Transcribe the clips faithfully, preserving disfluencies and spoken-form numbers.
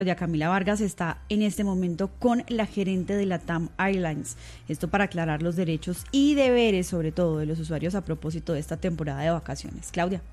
Claudia Camila Vargas está en este momento con la gerente de LATAM Airlines. Esto para aclarar los derechos y deberes, sobre todo, de los usuarios a propósito de esta temporada de vacaciones. Claudia.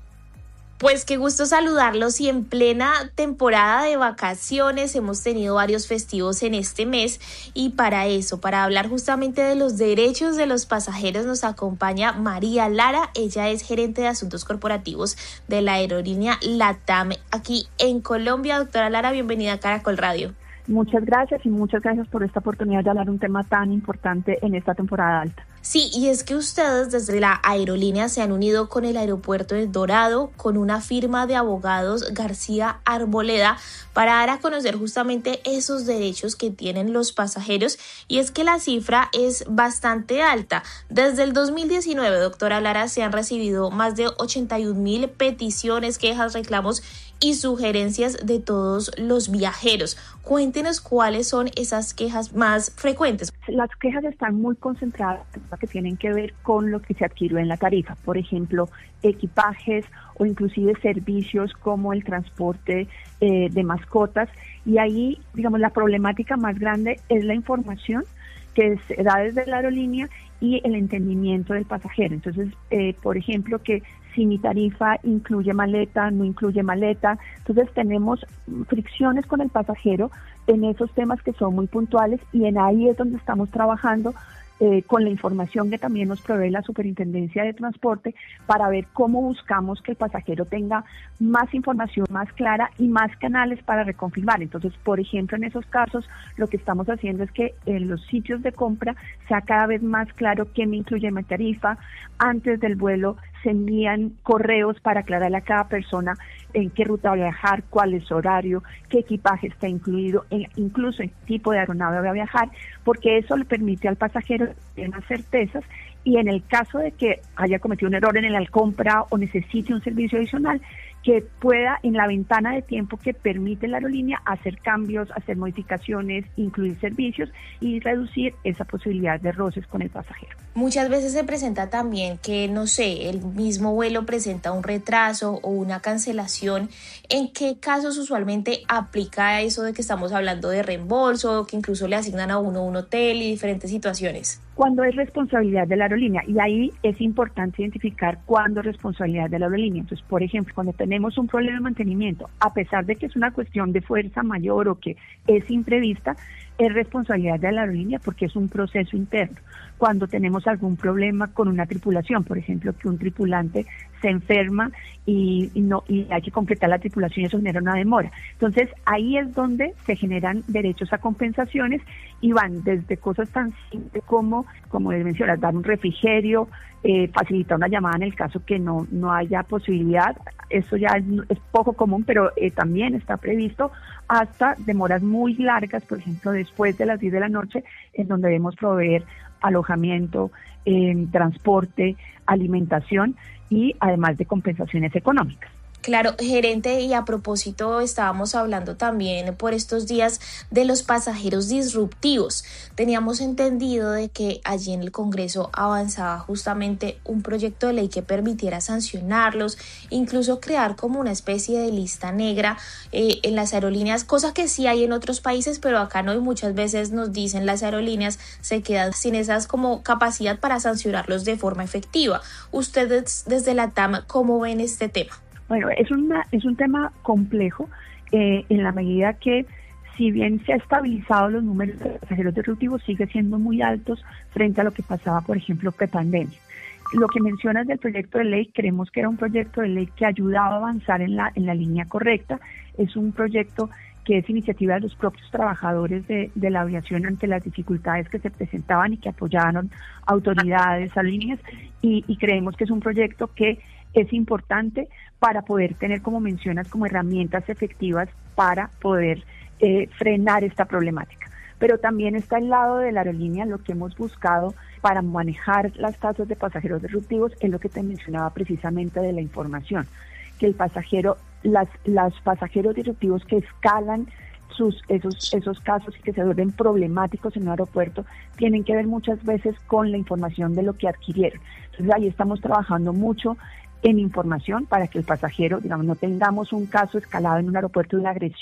Pues qué gusto saludarlos y en plena temporada de vacaciones hemos tenido varios festivos en este mes y para eso, para hablar justamente de los derechos de los pasajeros nos acompaña María Lara. Ella es gerente de asuntos corporativos de la aerolínea LATAM aquí en Colombia. Doctora Lara, bienvenida a Caracol Radio. Muchas gracias y muchas gracias por esta oportunidad de hablar un tema tan importante en esta temporada alta. Sí, y es que ustedes desde la aerolínea se han unido con el aeropuerto de Dorado, con una firma de abogados García Arboleda, para dar a conocer justamente esos derechos que tienen los pasajeros, y es que la cifra es bastante alta. Desde el dos mil diecinueve, doctora Lara, se han recibido más de ochenta y un mil peticiones, quejas, reclamos y sugerencias de todos los viajeros. Cuéntenos cuáles son esas quejas más frecuentes. Las quejas están muy concentradas que tienen que ver con lo que se adquirió en la tarifa, por ejemplo, equipajes o inclusive servicios como el transporte eh, de mascotas, y ahí, digamos, la problemática más grande es la información que se da desde la aerolínea y el entendimiento del pasajero. Entonces, eh, por ejemplo, que si mi tarifa incluye maleta, no incluye maleta. Entonces tenemos fricciones con el pasajero en esos temas que son muy puntuales, y en ahí es donde estamos trabajando eh, con la información que también nos provee la Superintendencia de Transporte para ver cómo buscamos que el pasajero tenga más información más clara y más canales para reconfirmar. Entonces, por ejemplo, en esos casos lo que estamos haciendo es que en los sitios de compra sea cada vez más claro qué me incluye mi tarifa. Antes del vuelo se envían correos para aclararle a cada persona en qué ruta va a viajar, cuál es su horario, qué equipaje está incluido, en, incluso en qué tipo de aeronave va a viajar, porque eso le permite al pasajero tener más certezas, y en el caso de que haya cometido un error en la compra o necesite un servicio adicional, que pueda, en la ventana de tiempo que permite la aerolínea, hacer cambios, hacer modificaciones, incluir servicios y reducir esa posibilidad de roces con el pasajero. Muchas veces se presenta también que, no sé, el mismo vuelo presenta un retraso o una cancelación. ¿En qué casos usualmente aplica eso de que estamos hablando de reembolso, que incluso le asignan a uno un hotel y diferentes situaciones? Cuando es responsabilidad de la aerolínea, y ahí es importante identificar cuándo es responsabilidad de la aerolínea. Entonces, por ejemplo, cuando tenemos un problema de mantenimiento, a pesar de que es una cuestión de fuerza mayor o que es imprevista, es responsabilidad de la aerolínea porque es un proceso interno. Cuando tenemos algún problema con una tripulación, por ejemplo, que un tripulante se enferma y, y no y hay que completar la tripulación y eso genera una demora. Entonces, ahí es donde se generan derechos a compensaciones y van desde cosas tan simples como, como les mencionas, dar un refrigerio, eh, facilitar una llamada en el caso que no, no haya posibilidad. Eso ya es, es poco común, pero eh, también está previsto, hasta demoras muy largas, por ejemplo, después de las diez de la noche, en donde debemos proveer alojamiento, eh, transporte, alimentación y además de compensaciones económicas. Claro, gerente, y a propósito estábamos hablando también por estos días de los pasajeros disruptivos. Teníamos entendido de que allí en el Congreso avanzaba justamente un proyecto de ley que permitiera sancionarlos, incluso crear como una especie de lista negra eh, en las aerolíneas, cosa que sí hay en otros países, pero acá no, y muchas veces nos dicen las aerolíneas se quedan sin esas como capacidad para sancionarlos de forma efectiva. Ustedes desde LATAM, ¿cómo ven este tema? Bueno, es, una, es un tema complejo eh, en la medida que, si bien se ha estabilizado los números de pasajeros disruptivos, sigue siendo muy altos frente a lo que pasaba, por ejemplo, pre-pandemia. Lo que mencionas del proyecto de ley, creemos que era un proyecto de ley que ayudaba a avanzar en la, en la línea correcta. Es un proyecto que es iniciativa de los propios trabajadores de, de la aviación ante las dificultades que se presentaban y que apoyaron autoridades, aerolíneas, y, y creemos que es un proyecto que es importante para poder tener, como mencionas, como herramientas efectivas para poder eh, frenar esta problemática. Pero también está el lado de la aerolínea, lo que hemos buscado para manejar las tasas de pasajeros disruptivos es lo que te mencionaba precisamente de la información, que el pasajero, las, las pasajeros disruptivos que escalan sus esos esos casos y que se vuelven problemáticos en un aeropuerto tienen que ver muchas veces con la información de lo que adquirieron. Entonces ahí estamos trabajando mucho en información para que el pasajero, digamos, no tengamos un caso escalado en un aeropuerto de una agresión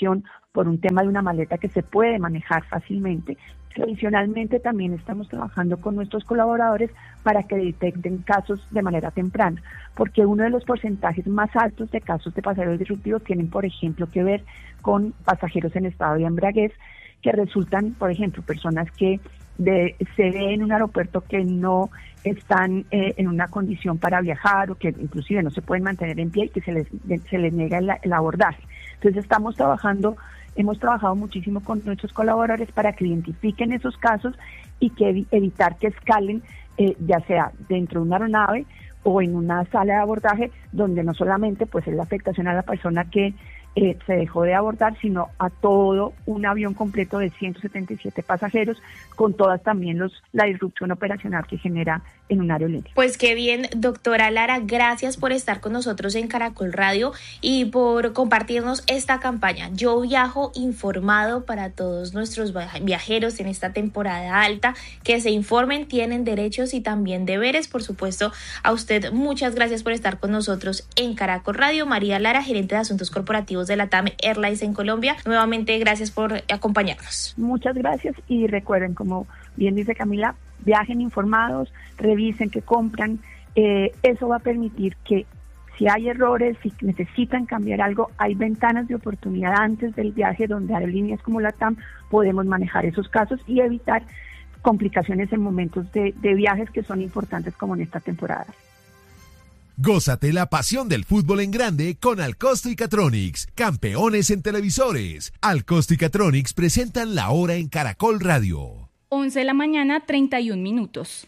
por un tema de una maleta que se puede manejar fácilmente. Adicionalmente, también estamos trabajando con nuestros colaboradores para que detecten casos de manera temprana, porque uno de los porcentajes más altos de casos de pasajeros disruptivos tienen, por ejemplo, que ver con pasajeros en estado de embriaguez, que resultan, por ejemplo, personas que de, se ven en un aeropuerto que no están eh, en una condición para viajar o que inclusive no se pueden mantener en pie y que se les, se les niega el, el abordaje. Entonces estamos trabajando Hemos trabajado muchísimo con nuestros colaboradores para que identifiquen esos casos y que evitar que escalen, eh, ya sea dentro de una aeronave o en una sala de abordaje, donde no solamente pues es la afectación a la persona que eh, se dejó de abordar, sino a todo un avión completo de ciento setenta y siete pasajeros, con todas también los la disrupción operacional que genera en una aerolínea. Pues qué bien, doctora Lara, gracias por estar con nosotros en Caracol Radio y por compartirnos esta campaña. Yo viajo informado para todos nuestros viajeros en esta temporada alta, que se informen, tienen derechos y también deberes. Por supuesto, a usted muchas gracias por estar con nosotros en Caracol Radio. María Lara, gerente de Asuntos Corporativos de la T A M Airlines en Colombia, nuevamente gracias por acompañarnos. Muchas gracias y recuerden, como bien dice Camila, viajen informados, revisen qué compran, eh, eso va a permitir que si hay errores, si necesitan cambiar algo, hay ventanas de oportunidad antes del viaje donde aerolíneas como la T A M podemos manejar esos casos y evitar complicaciones en momentos de, de viajes que son importantes como en esta temporada. Gózate la pasión del fútbol en grande con Alcosto y Catronics, campeones en televisores. Alcosto y Catronics presentan La Hora en Caracol Radio. once de la mañana, treinta y un minutos.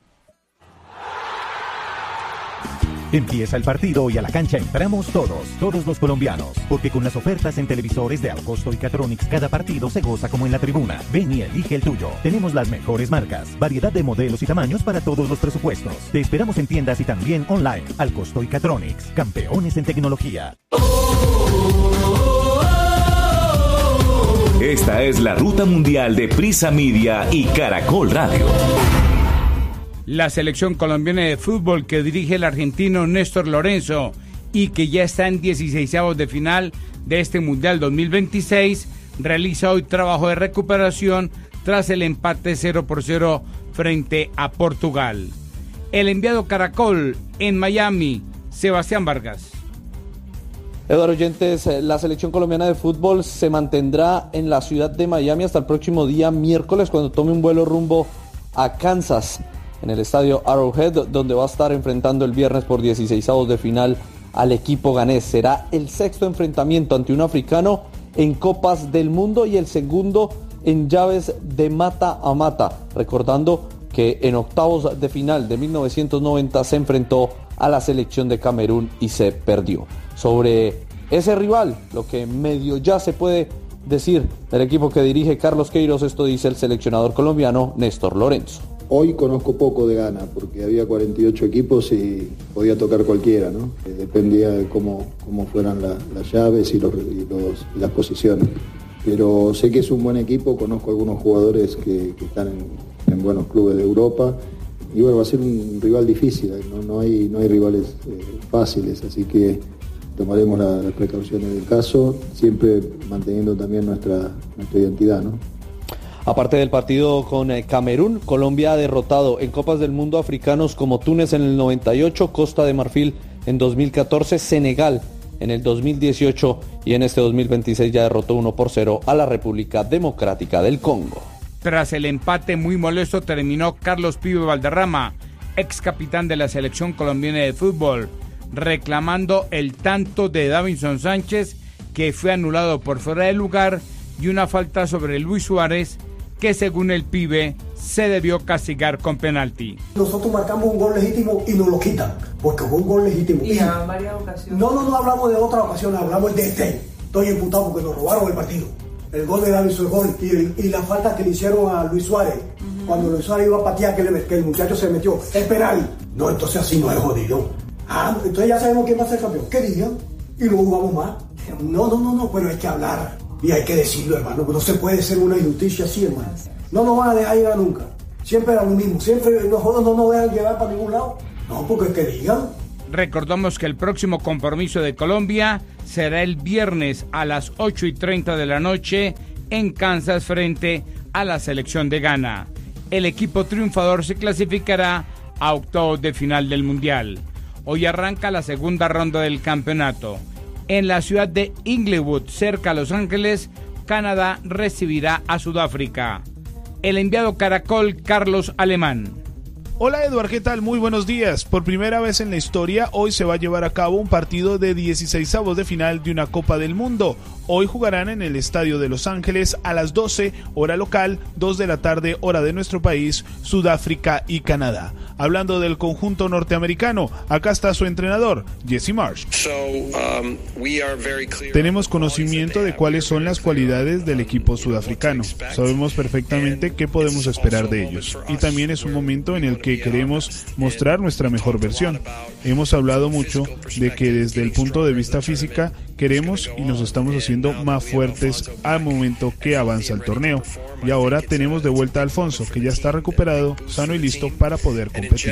Empieza el partido y a la cancha entramos todos, todos los colombianos, porque con las ofertas en televisores de Alcosto y Catronics cada partido se goza como en la tribuna. Ven y elige el tuyo. Tenemos las mejores marcas, variedad de modelos y tamaños para todos los presupuestos. Te esperamos en tiendas y también online. Alcosto y Catronics, campeones en tecnología. Esta es la ruta mundial de Prisa Media y Caracol Radio. La selección colombiana de fútbol que dirige el argentino Néstor Lorenzo y que ya está en dieciseisavos de final de este Mundial dos mil veintiséis, realiza hoy trabajo de recuperación tras el empate cero por cero frente a Portugal. El enviado Caracol en Miami, Sebastián Vargas. Eduardo Oyentes, la selección colombiana de fútbol se mantendrá en la ciudad de Miami hasta el próximo día miércoles, cuando tome un vuelo rumbo a Kansas, en el estadio Arrowhead, donde va a estar enfrentando el viernes por dieciseisavos de final al equipo ganés. Será el sexto enfrentamiento ante un africano en Copas del Mundo y el segundo en llaves de mata a mata, recordando que en octavos de final de mil novecientos noventa se enfrentó a la selección de Camerún y se perdió. Sobre ese rival, lo que medio ya se puede decir del equipo que dirige Carlos Queiroz, esto dice el seleccionador colombiano Néstor Lorenzo. Hoy conozco poco de Ghana porque había cuarenta y ocho equipos y podía tocar cualquiera, ¿no? Eh, dependía de cómo, cómo fueran la, las llaves y, los, y, los, y las posiciones. Pero sé que es un buen equipo, conozco algunos jugadores que, que están en, en buenos clubes de Europa y bueno, va a ser un rival difícil, no, no, hay, no hay rivales eh, fáciles, así que tomaremos la, las precauciones del caso, siempre manteniendo también nuestra, nuestra identidad, ¿no? Aparte del partido con Camerún, Colombia ha derrotado en Copas del Mundo africanos como Túnez en el noventa y ocho, Costa de Marfil en dos mil catorce, Senegal en el dos mil dieciocho y en este dos mil veintiséis ya derrotó uno por cero a la República Democrática del Congo. Tras el empate muy molesto terminó Carlos Pibe Valderrama, ex capitán de la selección colombiana de fútbol, reclamando el tanto de Davinson Sánchez que fue anulado por fuera de lugar y una falta sobre Luis Suárez que según el Pibe se debió castigar con penalti. Nosotros marcamos un gol legítimo y nos lo quitan, porque fue un gol legítimo. Y en varias ocasiones. No, no, no hablamos de otras ocasiones, hablamos de este. Estoy imputado porque nos robaron el partido. El gol de Davinson, el gol y, el, y la falta que le hicieron a Luis Suárez, uh-huh. Cuando Luis Suárez iba a patear, que, le, que el muchacho se metió, es penal. No, entonces así no es jodido. Ah, entonces ya sabemos quién va a ser campeón. ¿Qué digan? Y no jugamos más. No, no, no, no, pero hay que hablar. Y hay que decirlo, hermano, que no se puede ser una injusticia así, hermano. No nos van a dejar llegar nunca. Siempre era lo mismo. Siempre nosotros no nos dejan llegar para ningún lado. No, porque es que digan. Recordamos que el próximo compromiso de Colombia será el viernes a las ocho y treinta de la noche en Kansas frente a la selección de Ghana. El equipo triunfador se clasificará a octavos de final del Mundial. Hoy arranca la segunda ronda del campeonato. En la ciudad de Inglewood, cerca a Los Ángeles, Canadá recibirá a Sudáfrica. El enviado Caracol, Carlos Alemán. Hola Eduard, ¿qué tal? Muy buenos días. Por primera vez en la historia, hoy se va a llevar a cabo un partido de dieciseisavos de final de una Copa del Mundo. Hoy jugarán en el Estadio de Los Ángeles a las doce, hora local, dos de la tarde, hora de nuestro país, Sudáfrica y Canadá. Hablando del conjunto norteamericano, acá está su entrenador, Jesse Marsh. So, um, we are very clear. Tenemos conocimiento de cuáles son las cualidades del equipo sudafricano. Sabemos perfectamente qué podemos esperar de ellos. Y también es un momento en el que queremos mostrar nuestra mejor versión. Hemos hablado mucho de que desde el punto de vista física queremos y nos estamos haciendo más fuertes al momento que avanza el torneo. Y ahora tenemos de vuelta a Alfonso, que ya está recuperado, sano y listo para poder competir.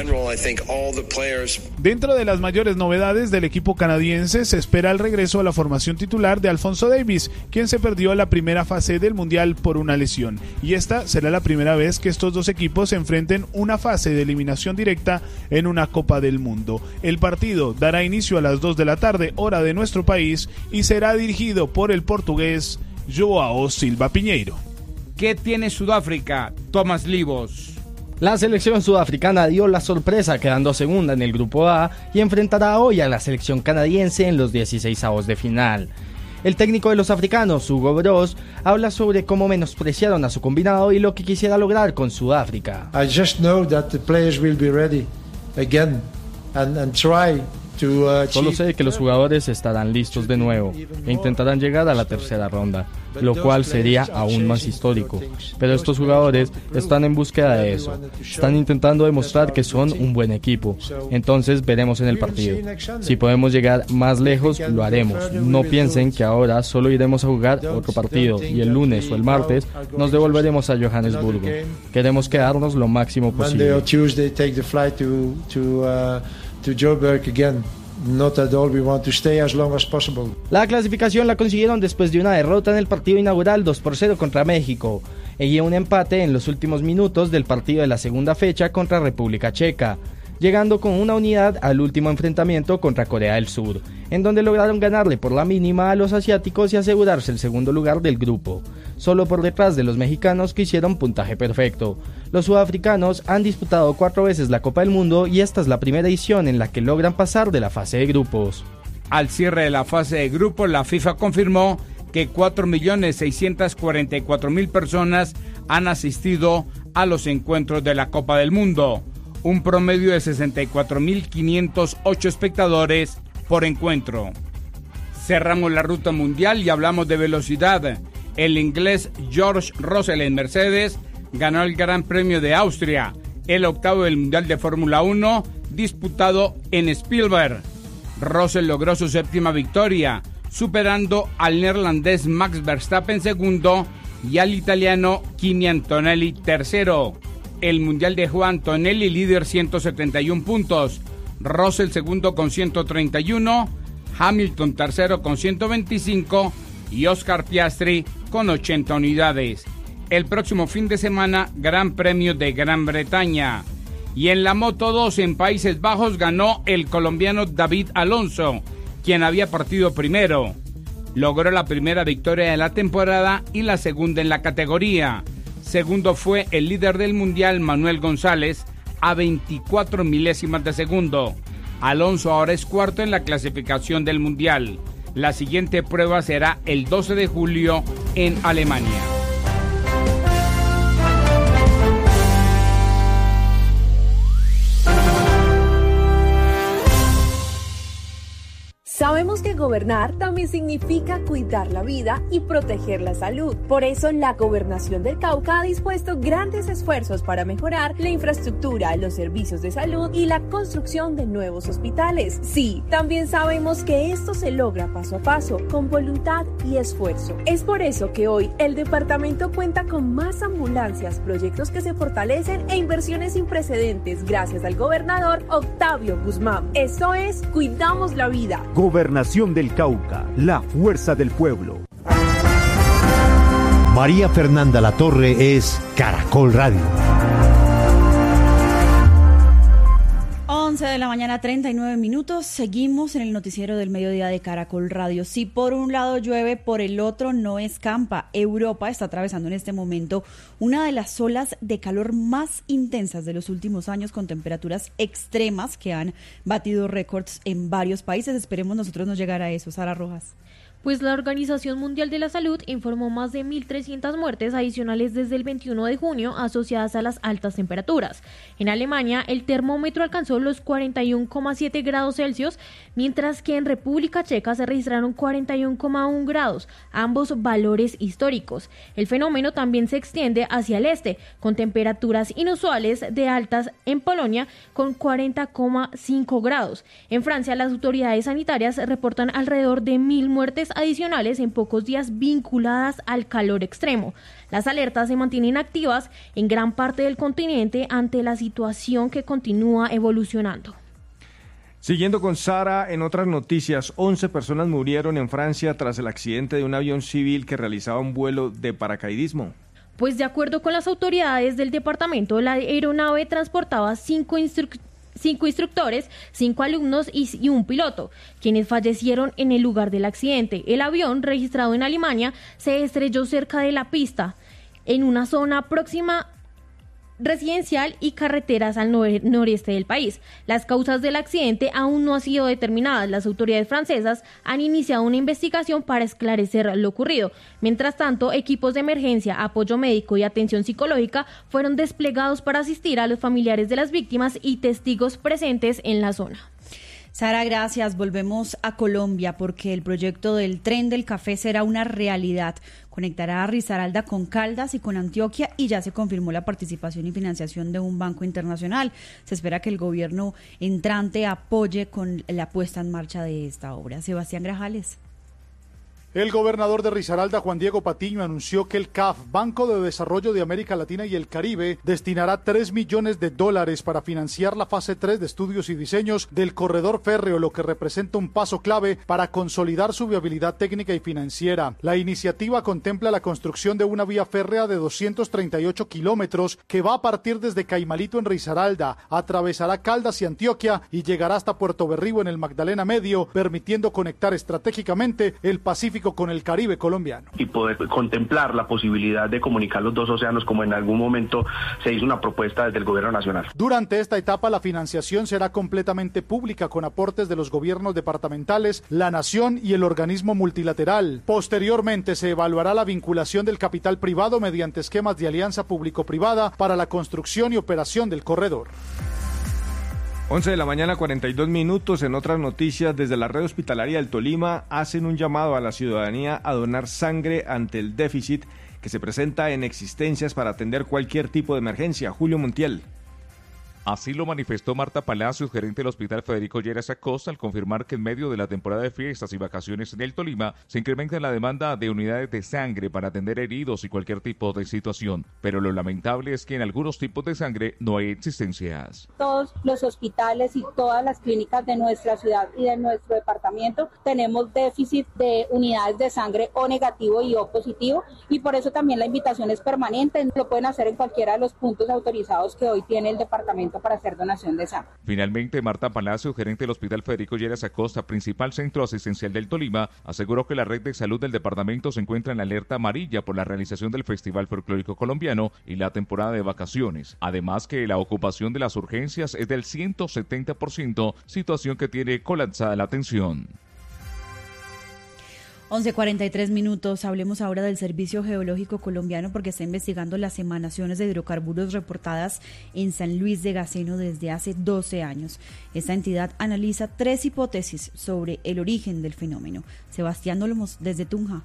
Dentro de las mayores novedades del equipo canadiense, se espera el regreso a la formación titular de Alfonso Davies, quien se perdió la primera fase del Mundial por una lesión. Y esta será la primera vez que estos dos equipos se enfrenten una fase de eliminación directa en una Copa del Mundo. El partido dará inicio a las dos de la tarde, hora de nuestro país, y será dirigido por el portugués Joao Silva Piñeiro. ¿Qué tiene Sudáfrica? Tomás Livos. La selección sudafricana dio la sorpresa quedando segunda en el grupo A y enfrentará hoy a la selección canadiense en los dieciseisavos de final. El técnico de los africanos, Hugo Broos, habla sobre cómo menospreciaron a su combinado y lo que quisiera lograr con Sudáfrica. I just know that the players will be ready again and, and try. Solo sé que los jugadores estarán listos de nuevo e intentarán llegar a la tercera ronda, lo cual sería aún más histórico. Pero estos jugadores están en búsqueda de eso. Están intentando demostrar que son un buen equipo. Entonces veremos en el partido. Si podemos llegar más lejos, lo haremos. No piensen que ahora solo iremos a jugar otro partido y el lunes o el martes nos devolveremos a Johannesburgo. Queremos quedarnos lo máximo posible. To Joburg again. Not at all, we want to stay as long as possible. La clasificación la consiguieron después de una derrota en el partido inaugural dos por cero contra México y un empate en los últimos minutos del partido de la segunda fecha contra República Checa, llegando con una unidad al último enfrentamiento contra Corea del Sur, en donde lograron ganarle por la mínima a los asiáticos y asegurarse el segundo lugar del grupo, solo por detrás de los mexicanos que hicieron puntaje perfecto. Los sudafricanos han disputado cuatro veces la Copa del Mundo y esta es la primera edición en la que logran pasar de la fase de grupos. Al cierre de la fase de grupos, la FIFA confirmó que cuatro millones seiscientos cuarenta y cuatro mil personas han asistido a los encuentros de la Copa del Mundo, un promedio de sesenta y cuatro mil quinientos ocho espectadores por encuentro. Cerramos la ruta mundial y hablamos de velocidad. El inglés George Russell en Mercedes ganó el Gran Premio de Austria, el octavo del Mundial de Fórmula uno disputado en Spielberg. Russell logró su séptima victoria, superando al neerlandés Max Verstappen segundo y al italiano Kimi Antonelli tercero. El Mundial dejó a Antonelli líder ciento setenta y uno puntos, Russell segundo con ciento treinta y uno, Hamilton tercero con ciento veinticinco y Oscar Piastri con ochenta unidades. El próximo fin de semana, Gran Premio de Gran Bretaña. Y en la Moto dos en Países Bajos ganó el colombiano David Alonso, quien había partido primero. Logró la primera victoria de la temporada y la segunda en la categoría. Segundo fue el líder del mundial Manuel González a veinticuatro milésimas de segundo. Alonso ahora es cuarto en la clasificación del mundial. La siguiente prueba será el doce de julio en Alemania. Sabemos que gobernar también significa cuidar la vida y proteger la salud. Por eso, la Gobernación del Cauca ha dispuesto grandes esfuerzos para mejorar la infraestructura, los servicios de salud y la construcción de nuevos hospitales. Sí, también sabemos que esto se logra paso a paso, con voluntad y esfuerzo. Es por eso que hoy el departamento cuenta con más ambulancias, proyectos que se fortalecen e inversiones sin precedentes gracias al gobernador Octavio Guzmán. Esto es, cuidamos la vida. Gobernación del Cauca, la fuerza del pueblo. María Fernanda Latorre es Caracol Radio. once de la mañana, treinta y nueve minutos. Seguimos en el noticiero del mediodía de Caracol Radio. Si por un lado llueve, por el otro no escampa. Europa está atravesando en este momento una de las olas de calor más intensas de los últimos años, con temperaturas extremas que han batido récords en varios países. Esperemos nosotros no llegar a eso. Sara Rojas. Pues la Organización Mundial de la Salud informó más de mil trescientas muertes adicionales desde el veintiuno de junio asociadas a las altas temperaturas. En Alemania, el termómetro alcanzó los cuarenta y uno coma siete grados Celsius, mientras que en República Checa se registraron cuarenta y uno coma uno grados, ambos valores históricos. El fenómeno también se extiende hacia el este, con temperaturas inusuales de altas en Polonia con cuarenta coma cinco grados. En Francia, las autoridades sanitarias reportan alrededor de mil muertes adicionales en pocos días vinculadas al calor extremo. Las alertas se mantienen activas en gran parte del continente ante la situación que continúa evolucionando. Siguiendo con Sara, en otras noticias, once personas murieron en Francia tras el accidente de un avión civil que realizaba un vuelo de paracaidismo. Pues de acuerdo con las autoridades del departamento, la aeronave transportaba cinco instructores Cinco instructores, cinco alumnos y, y un piloto, quienes fallecieron en el lugar del accidente. El avión, registrado en Alemania, se estrelló cerca de la pista, en una zona próxima residencial y carreteras al nor- noreste del país. Las causas del accidente aún no han sido determinadas. Las autoridades francesas han iniciado una investigación para esclarecer lo ocurrido. Mientras tanto, equipos de emergencia, apoyo médico y atención psicológica fueron desplegados para asistir a los familiares de las víctimas y testigos presentes en la zona. Sara, gracias. Volvemos a Colombia porque el proyecto del Tren del Café será una realidad. Conectará a Risaralda con Caldas y con Antioquia y ya se confirmó la participación y financiación de un banco internacional. Se espera que el gobierno entrante apoye con la puesta en marcha de esta obra. Sebastián Grajales. El gobernador de Risaralda, Juan Diego Patiño, anunció que el C A F, Banco de Desarrollo de América Latina y el Caribe, destinará tres millones de dólares para financiar la fase tres de estudios y diseños del corredor férreo, lo que representa un paso clave para consolidar su viabilidad técnica y financiera. La iniciativa contempla la construcción de una vía férrea de doscientos treinta y ocho kilómetros que va a partir desde Caimalito en Risaralda, atravesará Caldas y Antioquia y llegará hasta Puerto Berrío en el Magdalena Medio, permitiendo conectar estratégicamente el Pacífico con el Caribe colombiano. Y poder contemplar la posibilidad de comunicar los dos océanos, como en algún momento se hizo una propuesta desde el gobierno nacional. Durante esta etapa la financiación será completamente pública, con aportes de los gobiernos departamentales, la nación y el organismo multilateral. Posteriormente se evaluará la vinculación del capital privado mediante esquemas de alianza público-privada para la construcción y operación del corredor. once de la mañana, cuarenta y dos minutos. En otras noticias, desde la red hospitalaria del Tolima hacen un llamado a la ciudadanía a donar sangre ante el déficit que se presenta en existencias para atender cualquier tipo de emergencia. Julio Montiel. Así lo manifestó Marta Palacios, gerente del Hospital Federico Lleras Acosta, al confirmar que en medio de la temporada de fiestas y vacaciones en el Tolima se incrementa la demanda de unidades de sangre para atender heridos y cualquier tipo de situación. Pero lo lamentable es que en algunos tipos de sangre no hay existencias. Todos los hospitales y todas las clínicas de nuestra ciudad y de nuestro departamento tenemos déficit de unidades de sangre O negativo y O positivo, y por eso también la invitación es permanente. Lo pueden hacer en cualquiera de los puntos autorizados que hoy tiene el departamento para hacer donación de sangre. Finalmente, Marta Palacio, gerente del Hospital Federico Lleras Acosta, principal centro asistencial del Tolima, aseguró que la red de salud del departamento se encuentra en alerta amarilla por la realización del Festival Folclórico Colombiano y la temporada de vacaciones. Además, que la ocupación de las urgencias es del ciento setenta por ciento, situación que tiene colapsada la atención. once cuarenta y tres minutos, hablemos ahora del Servicio Geológico Colombiano porque está investigando las emanaciones de hidrocarburos reportadas en San Luis de Gaceno desde hace doce años. Esta entidad analiza tres hipótesis sobre el origen del fenómeno. Sebastián Olmos, desde Tunja.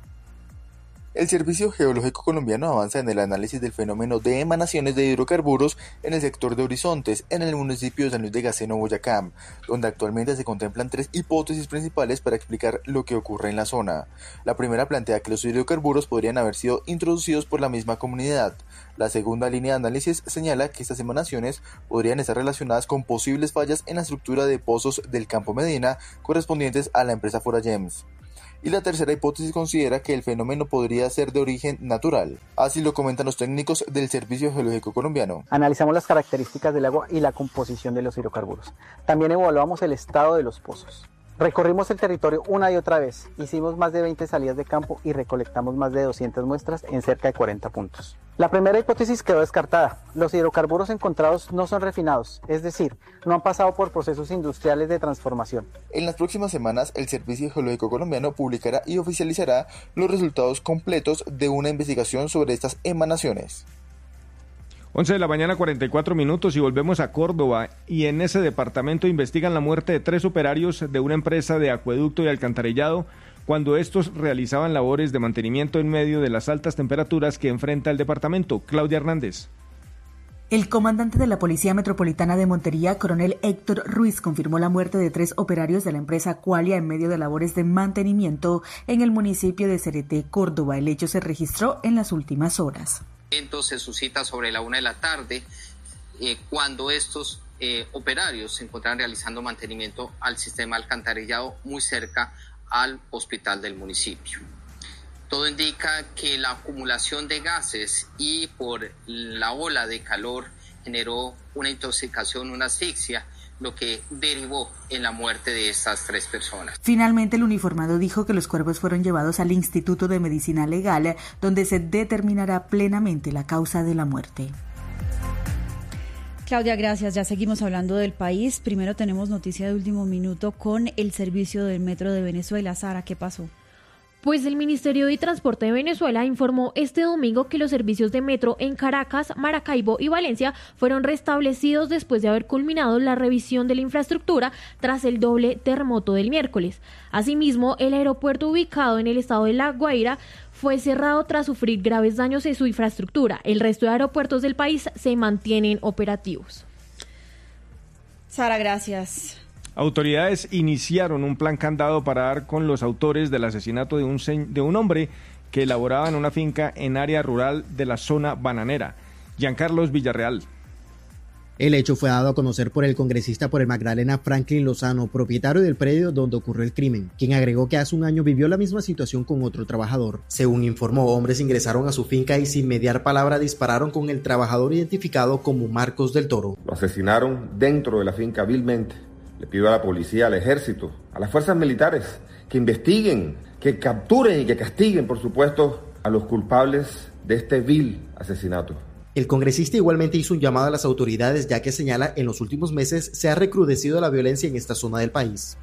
El Servicio Geológico Colombiano avanza en el análisis del fenómeno de emanaciones de hidrocarburos en el sector de Horizontes, en el municipio de San Luis de Gaceno, Boyacá, donde actualmente se contemplan tres hipótesis principales para explicar lo que ocurre en la zona. La primera plantea que los hidrocarburos podrían haber sido introducidos por la misma comunidad. La segunda línea de análisis señala que estas emanaciones podrían estar relacionadas con posibles fallas en la estructura de pozos del Campo Medina correspondientes a la empresa Foragems. Y la tercera hipótesis considera que el fenómeno podría ser de origen natural. Así lo comentan los técnicos del Servicio Geológico Colombiano. Analizamos las características del agua y la composición de los hidrocarburos. También evaluamos el estado de los pozos. Recorrimos el territorio una y otra vez. Hicimos más de veinte salidas de campo y recolectamos más de doscientas muestras en cerca de cuarenta puntos. La primera hipótesis quedó descartada. Los hidrocarburos encontrados no son refinados, es decir, no han pasado por procesos industriales de transformación. En las próximas semanas, el Servicio Geológico Colombiano publicará y oficializará los resultados completos de una investigación sobre estas emanaciones. once de la mañana, cuarenta y cuatro minutos, y volvemos a Córdoba, y en ese departamento investigan la muerte de tres operarios de una empresa de acueducto y alcantarillado cuando estos realizaban labores de mantenimiento en medio de las altas temperaturas que enfrenta el departamento. Claudia Hernández. El comandante de la Policía Metropolitana de Montería, coronel Héctor Ruiz, confirmó la muerte de tres operarios de la empresa Qualia en medio de labores de mantenimiento en el municipio de Cereté, Córdoba. El hecho se registró en las últimas horas. Se suscita sobre la una de la tarde eh, cuando estos eh, operarios se encontraban realizando mantenimiento al sistema alcantarillado muy cerca al hospital del municipio. Todo indica que la acumulación de gases y por la ola de calor generó una intoxicación, una asfixia, lo que derivó en la muerte de estas tres personas. Finalmente, el uniformado dijo que los cuerpos fueron llevados al Instituto de Medicina Legal, donde se determinará plenamente la causa de la muerte. Claudia, gracias. Ya seguimos hablando del país. Primero tenemos noticia de último minuto con el servicio del Metro de Venezuela. Sara, ¿qué pasó? Pues el Ministerio de Transporte de Venezuela informó este domingo que los servicios de metro en Caracas, Maracaibo y Valencia fueron restablecidos después de haber culminado la revisión de la infraestructura tras el doble terremoto del miércoles. Asimismo, el aeropuerto ubicado en el estado de La Guaira fue cerrado tras sufrir graves daños en su infraestructura. El resto de aeropuertos del país se mantienen operativos. Sara, gracias. Autoridades iniciaron un plan candado para dar con los autores del asesinato de un, de un hombre que laboraba en una finca en área rural de la zona bananera. Giancarlos Villarreal. El hecho fue dado a conocer por el congresista por el Magdalena Franklin Lozano, propietario del predio donde ocurrió el crimen, quien agregó que hace un año vivió la misma situación con otro trabajador. Según informó, hombres ingresaron a su finca y sin mediar palabra dispararon con el trabajador identificado como Marcos del Toro. Lo asesinaron dentro de la finca vilmente. Le pido a la policía, al ejército, a las fuerzas militares que investiguen, que capturen y que castiguen, por supuesto, a los culpables de este vil asesinato. El congresista igualmente hizo un llamado a las autoridades, ya que señala en los últimos meses se ha recrudecido la violencia en esta zona del país.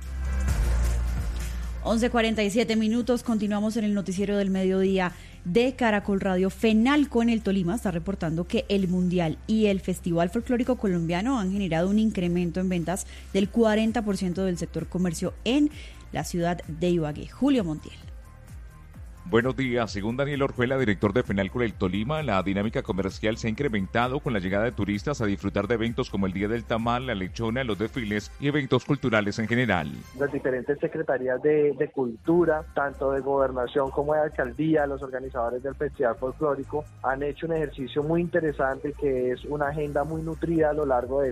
once cuarenta y siete minutos, continuamos en el noticiero del mediodía de Caracol Radio. FENALCO en el Tolima está reportando que el Mundial y el Festival Folclórico Colombiano han generado un incremento en ventas del cuarenta por ciento del sector comercio en la ciudad de Ibagué. Julio Montiel. Buenos días. Según Daniel Orjuela, director de FENALCO del Tolima, la dinámica comercial se ha incrementado con la llegada de turistas a disfrutar de eventos como el Día del Tamal, la Lechona, los desfiles y eventos culturales en general. Las diferentes secretarías de, de cultura, tanto de gobernación como de alcaldía, los organizadores del Festival Folclórico, han hecho un ejercicio muy interesante que es una agenda muy nutrida a lo largo de